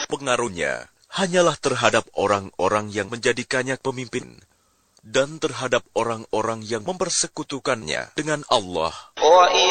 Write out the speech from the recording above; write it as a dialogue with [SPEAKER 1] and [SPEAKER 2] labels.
[SPEAKER 1] pengaruhnya hanyalah terhadap orang-orang yang menjadikannya pemimpin dan terhadap orang-orang yang mempersekutukannya dengan Allah.